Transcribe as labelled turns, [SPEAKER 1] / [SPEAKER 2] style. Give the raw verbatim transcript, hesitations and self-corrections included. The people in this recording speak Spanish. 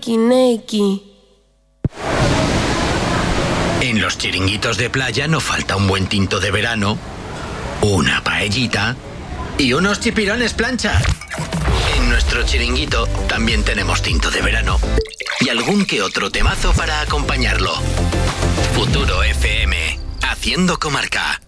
[SPEAKER 1] Neki, neki.
[SPEAKER 2] En los chiringuitos de playa no falta un buen tinto de verano, una paellita y unos chipirones plancha. En nuestro chiringuito también tenemos tinto de verano y algún que otro temazo para acompañarlo. Futuro F M, haciendo comarca.